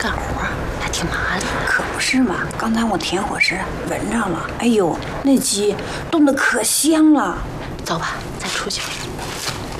干活还挺麻利。 可不是嘛，刚才我填火时闻着了，哎呦，那鸡炖的可香了。 走吧，再出去。